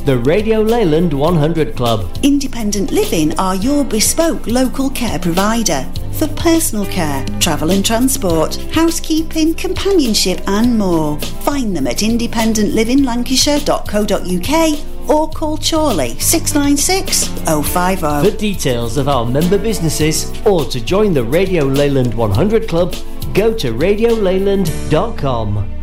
The Radio Leyland 100 Club. Independent Living are your bespoke local care provider for personal care, travel and transport, housekeeping, companionship and more. Find them at independentlivinglancashire.co.uk or call Chorley 696 050. For details of our member businesses or to join the Radio Leyland 100 Club, go to radioleyland.com.